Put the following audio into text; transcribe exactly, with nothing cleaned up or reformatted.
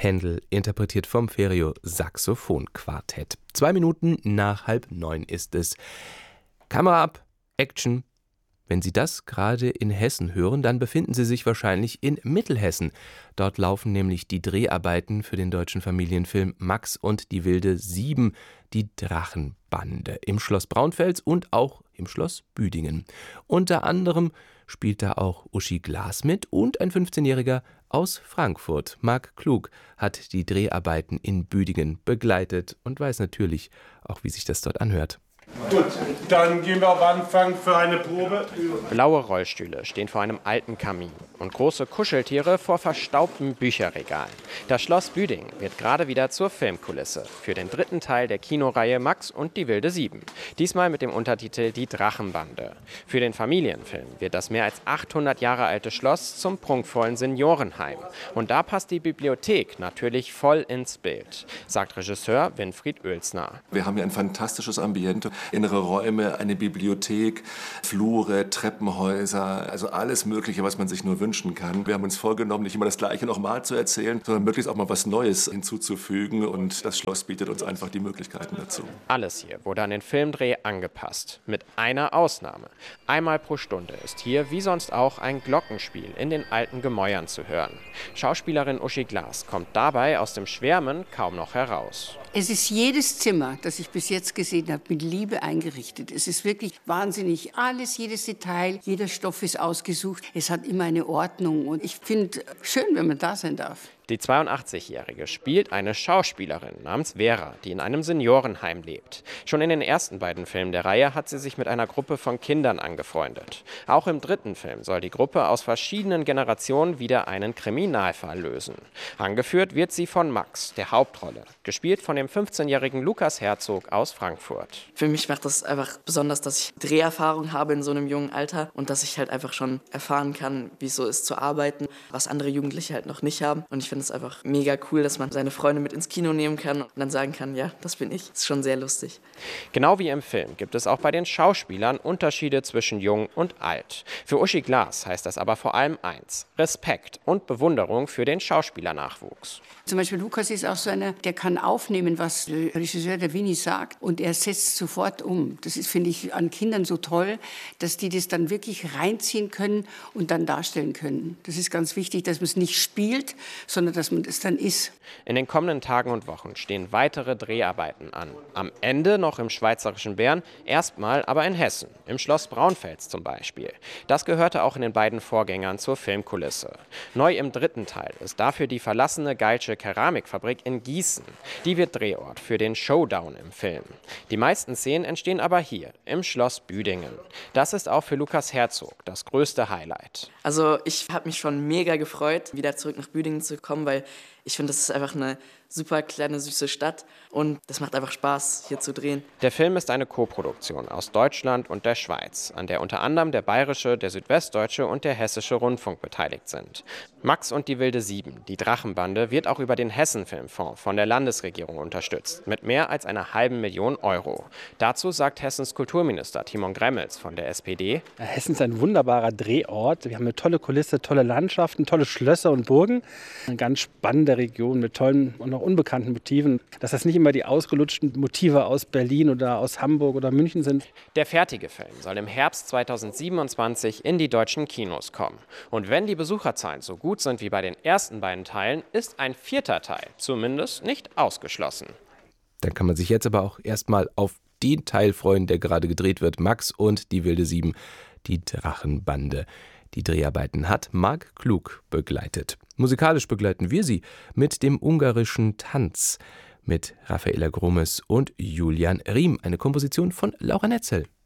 Händel, interpretiert vom Ferio Saxophonquartett. Zwei Minuten nach halb neun ist es. Kamera ab, Action. Wenn Sie das gerade in Hessen hören, dann befinden Sie sich wahrscheinlich in Mittelhessen. Dort laufen nämlich die Dreharbeiten für den deutschen Familienfilm Max und die wilde Sieben, die Drachenbande, im Schloss Braunfels und auch im Schloss Büdingen. Unter anderem spielt da auch Uschi Glas mit und ein fünfzehnjähriger aus Frankfurt. Marc Klug hat die Dreharbeiten in Büdingen begleitet und weiß natürlich auch, wie sich das dort anhört. Gut, dann gehen wir am Anfang für eine Probe. Blaue Rollstühle stehen vor einem alten Kamin und große Kuscheltiere vor verstaubten Bücherregalen. Das Schloss Büdingen wird gerade wieder zur Filmkulisse für den dritten Teil der Kinoreihe Max und die wilde Sieben. Diesmal mit dem Untertitel Die Drachenbande. Für den Familienfilm wird das mehr als achthundert Jahre alte Schloss zum prunkvollen Seniorenheim. Und da passt die Bibliothek natürlich voll ins Bild, sagt Regisseur Winfried Oelsner. Wir haben hier ein fantastisches Ambiente. Innere Räume, eine Bibliothek, Flure, Treppenhäuser, also alles Mögliche, was man sich nur wünschen kann. Wir haben uns vorgenommen, nicht immer das Gleiche nochmal zu erzählen, sondern möglichst auch mal was Neues hinzuzufügen. Und das Schloss bietet uns einfach die Möglichkeiten dazu. Alles hier wurde an den Filmdreh angepasst, mit einer Ausnahme. Einmal pro Stunde ist hier wie sonst auch ein Glockenspiel in den alten Gemäuern zu hören. Schauspielerin Uschi Glas kommt dabei aus dem Schwärmen kaum noch heraus. Es ist jedes Zimmer, das ich bis jetzt gesehen habe, mit Liebe eingerichtet. Es ist wirklich wahnsinnig. Alles, jedes Detail, jeder Stoff ist ausgesucht. Es hat immer eine Ordnung und ich finde schön, wenn man da sein darf. Die zweiundachtzigjährige spielt eine Schauspielerin namens Vera, die in einem Seniorenheim lebt. Schon in den ersten beiden Filmen der Reihe hat sie sich mit einer Gruppe von Kindern angefreundet. Auch im dritten Film soll die Gruppe aus verschiedenen Generationen wieder einen Kriminalfall lösen. Angeführt wird sie von Max, der Hauptrolle, gespielt von dem fünfzehnjährigen Lukas Herzog aus Frankfurt. Für mich macht das einfach besonders, dass ich Dreherfahrung habe in so einem jungen Alter und dass ich halt einfach schon erfahren kann, wie es so ist zu arbeiten, was andere Jugendliche halt noch nicht haben. Und ich finde es einfach mega cool, dass man seine Freunde mit ins Kino nehmen kann und dann sagen kann, ja, das bin ich. Das ist schon sehr lustig. Genau wie im Film gibt es auch bei den Schauspielern Unterschiede zwischen jung und alt. Für Uschi Glas heißt das aber vor allem eins: Respekt und Bewunderung für den Schauspielernachwuchs. Zum Beispiel Lukas ist auch so einer, der kann aufnehmen, was der Regisseur, der Winnie, sagt und er setzt sofort um. Das ist, finde ich, an Kindern so toll, dass die das dann wirklich reinziehen können und dann darstellen können. Das ist ganz wichtig, dass man es nicht spielt, sondern dass man es dann ist. In den kommenden Tagen und Wochen stehen weitere Dreharbeiten an. Am Ende noch im schweizerischen Bern, erstmal aber in Hessen, im Schloss Braunfels zum Beispiel. Das gehörte auch in den beiden Vorgängern zur Filmkulisse. Neu im dritten Teil ist dafür die verlassene Geilsche Keramikfabrik in Gießen. Die wird Drehort für den Showdown im Film. Die meisten Szenen entstehen aber hier, im Schloss Büdingen. Das ist auch für Lukas Herzog das größte Highlight. Also ich habe mich schon mega gefreut, wieder zurück nach Büdingen zu kommen, weil ich finde, das ist einfach eine super kleine, süße Stadt und das macht einfach Spaß, hier zu drehen. Der Film ist eine Koproduktion aus Deutschland und der Schweiz, an der unter anderem der Bayerische, der Südwestdeutsche und der Hessische Rundfunk beteiligt sind. Max und die wilde Sieben, die Drachenbande, wird auch über den Hessen-Filmfonds von der Landesregierung unterstützt, mit mehr als einer halben Million Euro. Dazu sagt Hessens Kulturminister Timon Gremmels von der S P D: Hessen ist ein wunderbarer Drehort. Wir haben eine tolle Kulisse, tolle Landschaften, tolle Schlösser und Burgen. Eine ganz spannende Region mit tollen und noch unbekannten Motiven. Dass das nicht immer die ausgelutschten Motive aus Berlin oder aus Hamburg oder München sind. Der fertige Film soll im Herbst zweitausendsiebenundzwanzig in die deutschen Kinos kommen. Und wenn die Besucherzahlen so gut sind wie bei den ersten beiden Teilen, ist ein vierter Teil zumindest nicht ausgeschlossen. Dann kann man sich jetzt aber auch erstmal auf den Teil freuen, der gerade gedreht wird. Max und die wilde Sieben, die Drachenbande. Die Dreharbeiten hat Marc Klug begleitet. Musikalisch begleiten wir sie mit dem ungarischen Tanz mit Raffaella Grumes und Julian Riem, eine Komposition von Laura Netzel.